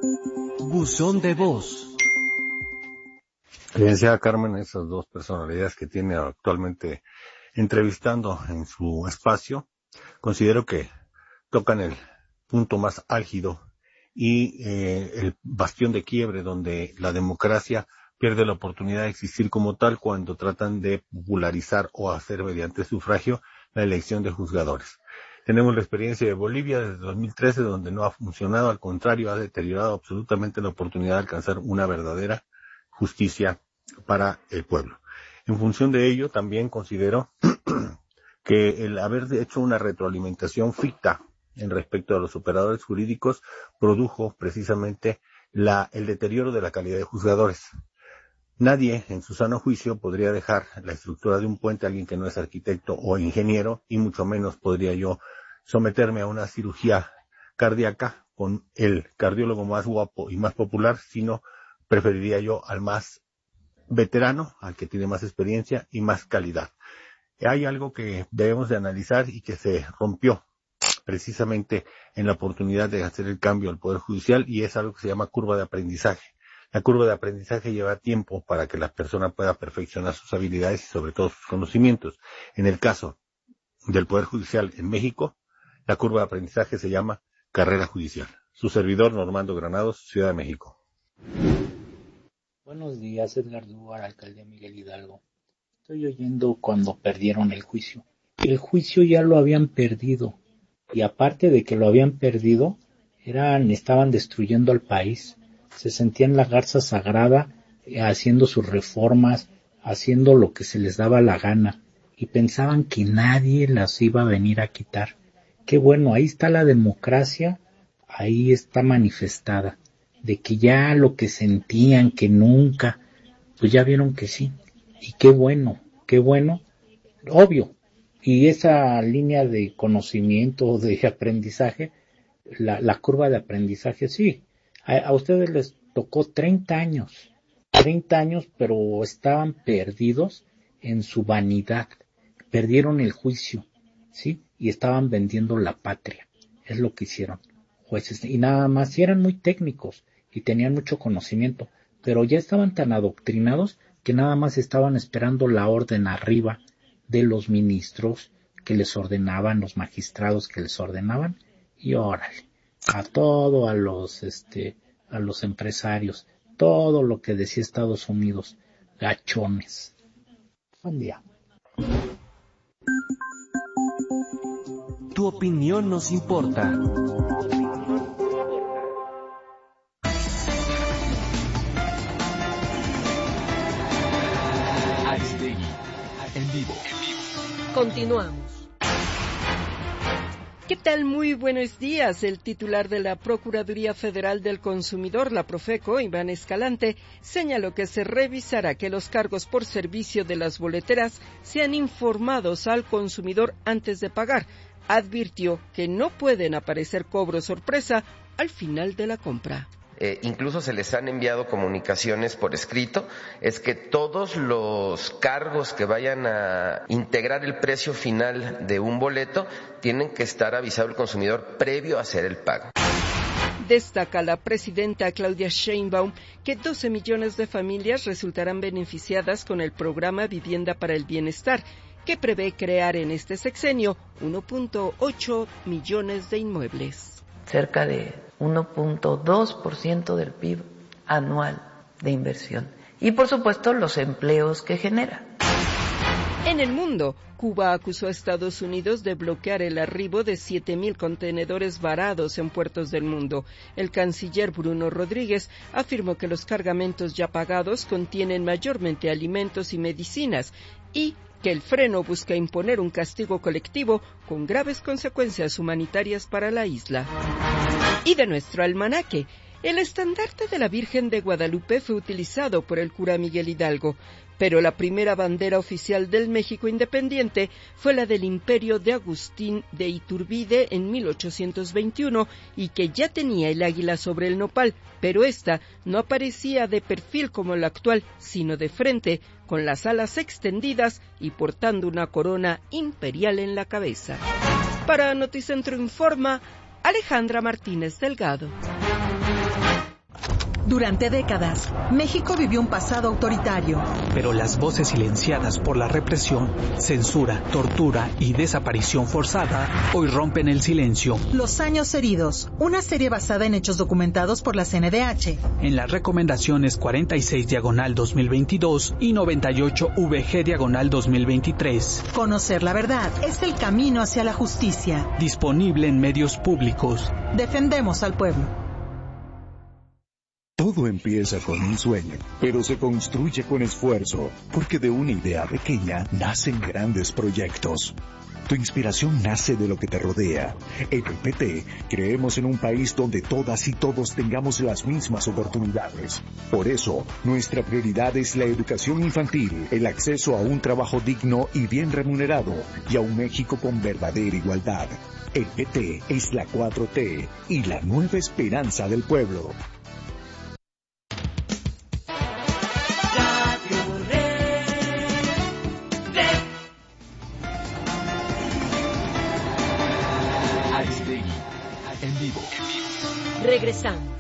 Buzón de voz. Licenciada Carmen, esas dos personalidades que tiene actualmente entrevistando en su espacio, considero que tocan el punto más álgido y el bastión de quiebre donde la democracia pierde la oportunidad de existir como tal cuando tratan de popularizar o hacer mediante sufragio la elección de juzgadores. Tenemos la experiencia de Bolivia desde 2013 donde no ha funcionado, al contrario, ha deteriorado absolutamente la oportunidad de alcanzar una verdadera justicia para el pueblo. En función de ello, también considero que el haber hecho una retroalimentación ficta en respecto a los operadores jurídicos produjo precisamente el deterioro de la calidad de juzgadores. Nadie en su sano juicio podría dejar la estructura de un puente a alguien que no es arquitecto o ingeniero, y mucho menos podría yo someterme a una cirugía cardíaca con el cardiólogo más guapo y más popular, sino preferiría yo al más veterano, al que tiene más experiencia y más calidad. Hay algo que debemos de analizar y que se rompió precisamente en la oportunidad de hacer el cambio al Poder Judicial, y es algo que se llama curva de aprendizaje. La curva de aprendizaje lleva tiempo para que la persona pueda perfeccionar sus habilidades y sobre todo sus conocimientos. En el caso del Poder Judicial en México, la curva de aprendizaje se llama carrera judicial. Su servidor, Normando Granados, Ciudad de México. Buenos días, Edgar Duar, alcaldía Miguel Hidalgo. Estoy oyendo cuando perdieron el juicio. El juicio ya lo habían perdido, y aparte de que lo habían perdido, estaban destruyendo al país. Se sentían la garza sagrada, haciendo sus reformas, haciendo lo que se les daba la gana, y pensaban que nadie las iba a venir a quitar. Qué bueno, ahí está la democracia, ahí está manifestada, de que ya lo que sentían que nunca, pues ya vieron que sí. Y qué bueno, obvio. Y esa línea de conocimiento, de aprendizaje, la curva de aprendizaje, sí. A ustedes les tocó 30 años, pero estaban perdidos en su vanidad. Perdieron el juicio, ¿sí? Y estaban vendiendo la patria. Es lo que hicieron jueces. Y nada más, y eran muy técnicos y tenían mucho conocimiento, pero ya estaban tan adoctrinados que nada más estaban esperando la orden arriba de los ministros que les ordenaban, los magistrados que les ordenaban, y órale, a los empresarios, todo lo que decía Estados Unidos, gachones. Buen día. Tu opinión nos importa. Aristegui, en vivo. Continuamos. ¿Qué tal? Muy buenos días. El titular de la Procuraduría Federal del Consumidor, la Profeco, Iván Escalante, señaló que se revisará que los cargos por servicio de las boleteras sean informados al consumidor antes de pagar. Advirtió que no pueden aparecer cobros sorpresa al final de la compra. Incluso se les han enviado comunicaciones por escrito, es que todos los cargos que vayan a integrar el precio final de un boleto tienen que estar avisado al consumidor previo a hacer el pago. Destaca la presidenta Claudia Sheinbaum que 12 millones de familias resultarán beneficiadas con el programa Vivienda para el Bienestar, que prevé crear en este sexenio 1.8 millones de inmuebles. Cerca de 1.2% del PIB anual de inversión. Y por supuesto los empleos que genera. En el mundo, Cuba acusó a Estados Unidos de bloquear el arribo de 7,000 contenedores varados en puertos del mundo. El canciller Bruno Rodríguez afirmó que los cargamentos ya pagados contienen mayormente alimentos y medicinas y que el freno busca imponer un castigo colectivo con graves consecuencias humanitarias para la isla. Y de nuestro almanaque, el estandarte de la Virgen de Guadalupe fue utilizado por el cura Miguel Hidalgo, pero la primera bandera oficial del México independiente fue la del Imperio de Agustín de Iturbide en 1821 y que ya tenía el águila sobre el nopal, pero esta no aparecía de perfil como la actual, sino de frente, con las alas extendidas y portando una corona imperial en la cabeza. Para Noticentro Informa, Alejandra Martínez Delgado. Durante décadas, México vivió un pasado autoritario. Pero las voces silenciadas por la represión, censura, tortura y desaparición forzada hoy rompen el silencio. Los años heridos, una serie basada en hechos documentados por la CNDH. En las recomendaciones 46/2022 y 98/VG/2023. Conocer la verdad es el camino hacia la justicia. Disponible en medios públicos. Defendemos al pueblo. Todo empieza con un sueño, pero se construye con esfuerzo, porque de una idea pequeña nacen grandes proyectos. Tu inspiración nace de lo que te rodea. En el PT creemos en un país donde todas y todos tengamos las mismas oportunidades. Por eso, nuestra prioridad es la educación infantil, el acceso a un trabajo digno y bien remunerado, y a un México con verdadera igualdad. El PT es la 4T y la nueva esperanza del pueblo. En vivo. Regresamos.